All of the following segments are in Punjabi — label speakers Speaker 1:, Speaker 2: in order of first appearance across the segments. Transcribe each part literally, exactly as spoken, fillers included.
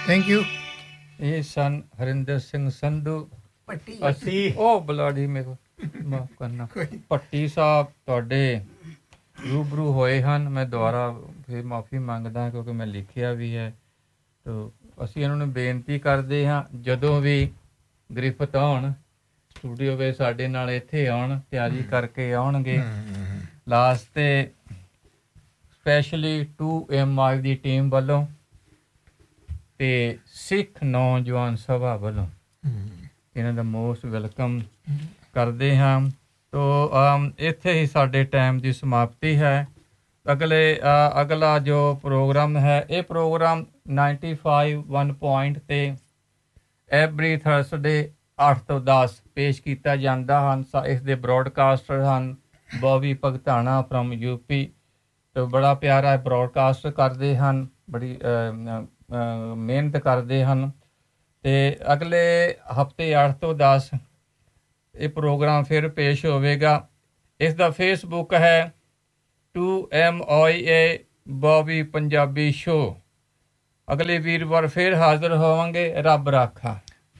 Speaker 1: Thank you.
Speaker 2: ਇਹ ਸਨ ਹਰਿੰਦਰ ਸਿੰਘ ਸੰਧੂ
Speaker 1: ਪੱਟੀ
Speaker 2: ਅਸੀਂ ਉਹ ਬਲਾਡੀ ਮੇਰੇ ਮਾਫ ਕਰਨਾ ਭੱਟੀ ਸਾਹਿਬ ਤੁਹਾਡੇ ਰੂਬਰੂ ਹੋਏ ਹਨ। ਮੈਂ ਦੁਬਾਰਾ ਫਿਰ ਮਾਫੀ ਮੰਗਦਾ ਕਿਉਂਕਿ ਮੈਂ ਲਿਖਿਆ ਵੀ ਹੈ। ਤੋ ਅਸੀਂ ਇਹਨਾਂ ਨੂੰ ਬੇਨਤੀ ਕਰਦੇ ਹਾਂ ਜਦੋਂ ਵੀ ਗ੍ਰਿਫਤ ਆਉਣ ਸਟੂਡੀਓ ਵਿੱਚ ਸਾਡੇ ਨਾਲ ਇੱਥੇ ਆਉਣ ਤਿਆਰੀ ਕਰਕੇ ਆਉਣਗੇ। ਲਾਸਟ ਤੇ specially two M I the team ਵੱਲੋਂ ਤੇ ਸਿੱਖ ਨੌਜਵਾਨ ਸਭਾ ਵੱਲੋਂ ਇਹਨਾਂ ਦਾ ਮੋਸਟ ਵੈਲਕਮ ਕਰਦੇ ਹਾਂ। ਤੋ ਇੱਥੇ ਹੀ ਸਾਡੇ ਟਾਈਮ ਦੀ ਸਮਾਪਤੀ ਹੈ। ਅਗਲੇ ਅਗਲਾ ਜੋ ਪ੍ਰੋਗਰਾਮ ਹੈ ਇਹ programme ninety five one point 'ਤੇ ਐਵਰੀ ਥਰਸਡੇ ਅੱਠ ਤੋਂ ਦਸ ਪੇਸ਼ ਕੀਤਾ ਜਾਂਦਾ ਹਨ। ਇਸ ਦੇ ਬਰੋਡਕਾਸਟਰ ਹਨ Bobby Bhagtana firm U P. ਅਤੇ ਬੜਾ ਪਿਆਰਾ ਬਰੋਡਕਾਸਟ ਕਰਦੇ ਹਨ, ਬੜੀ ਮਿਹਨਤ ਕਰਦੇ ਹਨ। ਅਤੇ ਅਗਲੇ ਹਫ਼ਤੇ ਅੱਠ ਤੋਂ ਦਸ ਇਹ ਪ੍ਰੋਗਰਾਮ ਫਿਰ ਪੇਸ਼ ਹੋਵੇਗਾ। ਇਸ ਦਾ ਫੇਸਬੁੱਕ ਹੈ two M I A Bobby Punjabi show. ਅਗਲੇ ਵੀਰਵਾਰ ਫਿਰ ਹਾਜ਼ਰ ਹੋਵਾਂਗੇ। ਰੱਬ ਰਾਖਾ।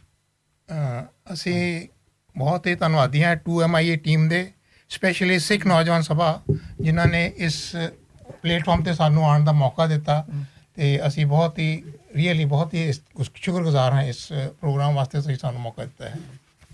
Speaker 1: ਅਸੀਂ ਬਹੁਤ ਹੀ ਧੰਨਵਾਦੀ ਹਾਂ two M I A team ਦੇ, ਸਪੈਸ਼ਲੀ ਸਿੱਖ ਨੌਜਵਾਨ ਸਭਾ ਜਿਨ੍ਹਾਂ ਨੇ ਇਸ ਪਲੇਟਫਾਰਮ 'ਤੇ ਸਾਨੂੰ ਆਉਣ ਦਾ ਮੌਕਾ ਦਿੱਤਾ। ਅਤੇ ਅਸੀਂ ਬਹੁਤ ਹੀ ਰੀਅਲੀ ਬਹੁਤ ਹੀ ਸ਼ੁਕਰਗੁਜ਼ਾਰ ਹਾਂ ਇਸ ਪ੍ਰੋਗਰਾਮ ਵਾਸਤੇ ਤੁਸੀਂ ਸਾਨੂੰ ਮੌਕਾ ਦਿੱਤਾ ਹੈ।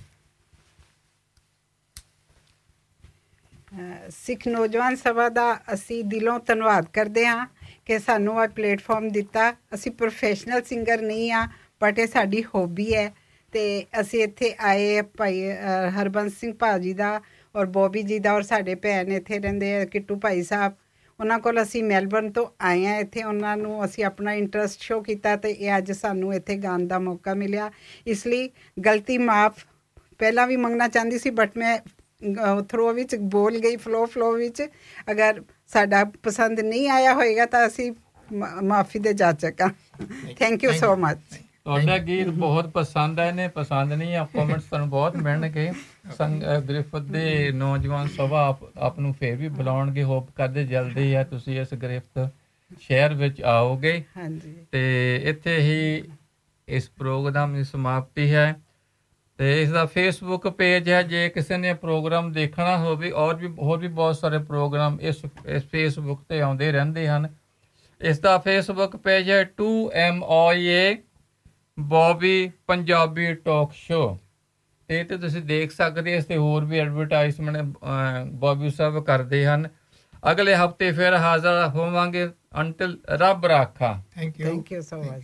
Speaker 3: ਸਿੱਖ ਨੌਜਵਾਨ ਸਭਾ ਦਾ ਅਸੀਂ ਦਿਲੋਂ ਧੰਨਵਾਦ ਕਰਦੇ ਹਾਂ ਕਿ ਸਾਨੂੰ ਇਹ ਪਲੇਟਫਾਰਮ ਦਿੱਤਾ। ਅਸੀਂ ਪ੍ਰੋਫੈਸ਼ਨਲ ਸਿੰਗਰ ਨਹੀਂ ਹਾਂ ਬਟ ਇਹ ਸਾਡੀ ਹੌਬੀ ਹੈ ਅਤੇ ਅਸੀਂ ਇੱਥੇ ਆਏ ਭਾਈ ਹਰਬੰਸ ਸਿੰਘ ਭਾਅ ਜੀ ਦਾ ਔਰ ਬੋਬੀ ਜੀ ਦਾ ਔਰ ਸਾਡੇ ਭੈਣ ਇੱਥੇ ਰਹਿੰਦੇ ਆ ਕਿੱਟੂ ਭਾਈ ਸਾਹਿਬ, ਉਹਨਾਂ ਕੋਲ ਅਸੀਂ ਮੈਲਬਰਨ ਤੋਂ ਆਏ ਹਾਂ ਇੱਥੇ। ਉਹਨਾਂ ਨੂੰ ਅਸੀਂ ਆਪਣਾ ਇੰਟਰਸਟ ਸ਼ੋਅ ਕੀਤਾ ਅਤੇ ਇਹ ਅੱਜ ਸਾਨੂੰ ਇੱਥੇ ਗਾਉਣ ਦਾ ਮੌਕਾ ਮਿਲਿਆ। ਇਸ ਲਈ ਗਲਤੀ ਮਾਫ ਪਹਿਲਾਂ ਵੀ ਮੰਗਣਾ ਚਾਹੁੰਦੀ ਸੀ ਬਟ ਮੈਂ ਥਰੋ ਵਿੱਚ ਬੋਲ ਗਈ ਫਲੋ ਫਲੋ ਵਿੱਚ। ਅਗਰ ਸਾਡਾ ਪਸੰਦ ਨਹੀਂ ਆਇਆ ਹੋਏਗਾ ਤਾਂ ਅਸੀਂ ਮਾਫੀ ਦੇ ਜਾਚਕ ਹਾਂ। Thank you so much.
Speaker 2: ਤੁਹਾਡਾ ਗੀਤ ਬਹੁਤ ਪਸੰਦ ਆਏ ਨੇ, ਪਸੰਦ ਨਹੀਂ ਆ ਕਮੈਂਟਸ ਤੁਹਾਨੂੰ ਬਹੁਤ ਮਿਲਣਗੇ। ਸੰਗ ਗ੍ਰਿਫਤ ਦੇ ਨੌਜਵਾਨ ਸਭਾ ਆਪ ਆਪ ਨੂੰ ਫਿਰ ਵੀ ਬੁਲਾਉਣਗੇ। ਹੋਪ ਕਰਦੇ ਜਲਦੀ ਆ ਤੁਸੀਂ ਇਸ ਗ੍ਰਿਫਤ ਸ਼ਹਿਰ ਵਿੱਚ ਆਓਗੇ। ਅਤੇ ਇੱਥੇ ਹੀ ਇਸ ਪ੍ਰੋਗਰਾਮ ਦੀ ਸਮਾਪਤੀ ਹੈ। ਅਤੇ ਇਸ ਦਾ ਫੇਸਬੁੱਕ ਪੇਜ ਹੈ, ਜੇ ਕਿਸੇ ਨੇ ਪ੍ਰੋਗਰਾਮ ਦੇਖਣਾ ਹੋਵੇ ਔਰ ਵੀ ਹੋਰ ਵੀ ਬਹੁਤ ਸਾਰੇ ਪ੍ਰੋਗਰਾਮ ਇਸ ਇਸ ਫੇਸਬੁੱਕ 'ਤੇ ਆਉਂਦੇ ਰਹਿੰਦੇ ਹਨ। ਇਸ ਦਾ ਫੇਸਬੁੱਕ ਪੇਜ ਹੈ two M I A Bobby Punjabi talk show. ਇਹ ਤੇ ਤੁਸੀਂ ਦੇਖ ਸਕਦੇ ਇਸ 'ਤੇ ਹੋਰ ਵੀ ਐਡਵਰਟਾਈਜ਼ਮੈਂਟ ਬੋਬੀ ਸਾਹਿਬ ਕਰਦੇ ਹਨ। ਅਗਲੇ ਹਫ਼ਤੇ ਫਿਰ ਹਾਜ਼ਰ ਹੋਵਾਂਗੇ। ਅੰਟਿਲ ਰੱਬ ਰਾਖਾ।
Speaker 3: Thank you thank you so much.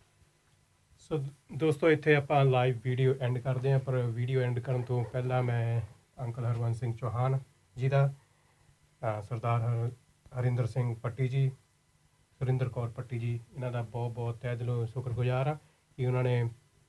Speaker 4: ਸੋ ਦੋਸਤੋ ਇੱਥੇ ਆਪਾਂ ਲਾਈਵ ਵੀਡੀਓ ਐਂਡ ਕਰਦੇ ਹਾਂ, ਪਰ ਵੀਡੀਓ ਐਂਡ ਕਰਨ ਤੋਂ ਪਹਿਲਾਂ ਮੈਂ ਅੰਕਲ ਹਰਵੰਸ ਸਿੰਘ ਚੌਹਾਨ ਜੀ ਦਾ, ਸਰਦਾਰ ਹਰ ਹਰਿੰਦਰ ਸਿੰਘ ਪੱਟੀ ਜੀ, ਸੁਰਿੰਦਰ ਕੌਰ ਪੱਟੀ ਜੀ, ਇਹਨਾਂ ਦਾ ਬਹੁਤ ਬਹੁਤ ਤਹਿ ਦਿਲੋਂ ਸ਼ੁਕਰਗੁਜ਼ਾਰ ਹਾਂ ਕਿ ਉਹਨਾਂ ਨੇ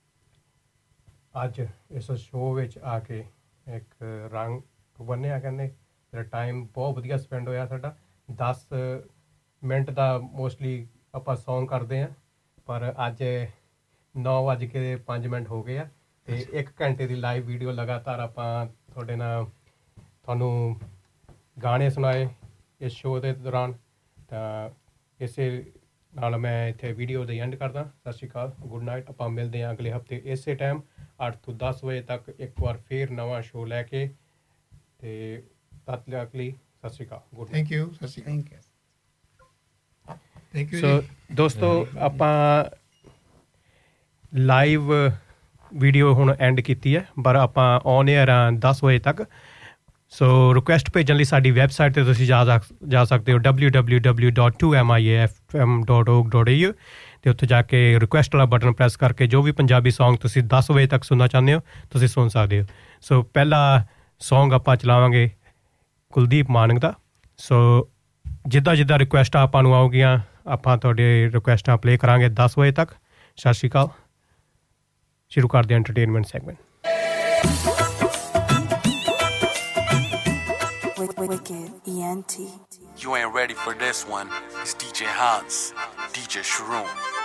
Speaker 4: ਅੱਜ ਇਸ ਸ਼ੋਅ ਵਿੱਚ ਆ ਕੇ ਇੱਕ ਰੰਗ ਬੰਨਿਆ। ਕਹਿੰਦੇ ਮੇਰਾ ਟਾਈਮ ਬਹੁਤ ਵਧੀਆ ਸਪੈਂਡ ਹੋਇਆ ਸਾਡਾ। ਦਸ ਮਿੰਟ ਦਾ ਮੋਸਟਲੀ ਆਪਾਂ ਸੌਂਗ ਕਰਦੇ ਹਾਂ, ਪਰ ਅੱਜ ਨੌ ਵੱਜ ਕੇ ਪੰਜ ਮਿੰਟ ਹੋ ਗਏ ਆ ਅਤੇ ਇੱਕ ਘੰਟੇ ਦੀ ਲਾਈਵ ਵੀਡੀਓ ਲਗਾਤਾਰ ਆਪਾਂ ਤੁਹਾਡੇ ਨਾਲ ਤੁਹਾਨੂੰ ਗਾਣੇ ਸੁਣਾਏ ਇਸ ਸ਼ੋਅ ਦੇ ਦੌਰਾਨ। ਤਾਂ ਇਸੇ ਨਾਲ ਮੈਂ ਇੱਥੇ ਵੀਡੀਓ ਦੇ ਐਂਡ ਕਰਦਾ। ਸਤਿ ਸ਼੍ਰੀ ਅਕਾਲ, ਗੁੱਡ ਨਾਈਟ। ਆਪਾਂ ਮਿਲਦੇ ਹਾਂ ਅਗਲੇ ਹਫ਼ਤੇ ਇਸੇ ਟਾਈਮ ਅੱਠ ਤੋਂ ਦਸ ਵਜੇ ਤੱਕ ਇੱਕ ਵਾਰ ਫਿਰ ਨਵਾਂ ਸ਼ੋਅ ਲੈ ਕੇ। ਅਤੇ ਤਦ ਤੱਕ ਲਈ ਸਤਿ ਸ਼੍ਰੀ ਅਕਾਲ, ਗੁੱਡ ਨਾਈਟ।
Speaker 1: Thank you. ਸਤਿ ਸ਼੍ਰੀ ਅਕਾਲ। Thank you thank you.
Speaker 4: ਸੋ ਦੋਸਤੋ ਆਪਾਂ ਲਾਈਵ ਵੀਡੀਓ ਹੁਣ ਐਂਡ ਕੀਤੀ ਹੈ, ਪਰ ਆਪਾਂ ਔਨ ਏਅਰ ਹਾਂ ਦਸ ਵਜੇ ਤੱਕ। ਸੋ ਰਿਕੁਐਸਟ ਭੇਜਣ ਲਈ ਸਾਡੀ ਵੈਬਸਾਈਟ 'ਤੇ ਤੁਸੀਂ ਜਾ ਜਾ ਸਕਦੇ ਹੋ W W W dot two M I A F M dot ਓਗ dot A you ਅਤੇ ਉੱਥੇ ਜਾ ਕੇ ਰਿਕੁਐਸਟ ਵਾਲਾ ਬਟਨ ਪ੍ਰੈਸ ਕਰਕੇ ਜੋ ਵੀ ਪੰਜਾਬੀ ਸੌਂਗ ਤੁਸੀਂ ਦਸ ਵਜੇ ਤੱਕ ਸੁਣਨਾ ਚਾਹੁੰਦੇ ਹੋ ਤੁਸੀਂ ਸੁਣ ਸਕਦੇ ਹੋ। ਸੋ ਪਹਿਲਾ ਸੌਂਗ ਆਪਾਂ ਚਲਾਵਾਂਗੇ ਕੁਲਦੀਪ ਮਾਨਕ ਦਾ। ਸੋ ਜਿੱਦਾਂ ਜਿੱਦਾਂ ਰਿਕੁਐਸਟਾਂ ਆਪਾਂ ਨੂੰ ਆਉਗੀਆਂ ਆਪਾਂ ਤੁਹਾਡੇ ਰਿਕੁਐਸਟਾਂ ਪਲੇਅ ਕਰਾਂਗੇ ਦਸ ਵਜੇ ਤੱਕ। ਸਤਿ ਸ਼੍ਰੀ ਅਕਾਲ। ਸ਼ੁਰੂ ਕਰਦੇ ਹਾਂ entertainment segment.
Speaker 5: Wicked E N T. You ain't ready for this one. It's D J Hans, D J Shroom.